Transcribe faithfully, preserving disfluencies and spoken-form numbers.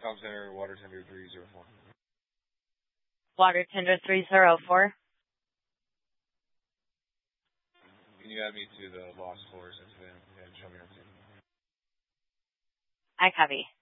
Com Center, water tender three zero four. Water tender three zero four. Can you add me to the lost floors incident and show me everything? I copy.